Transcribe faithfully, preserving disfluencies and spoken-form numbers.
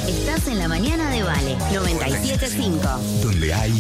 Estás en la mañana de Vale, noventa y siete punto cinco. Donde hay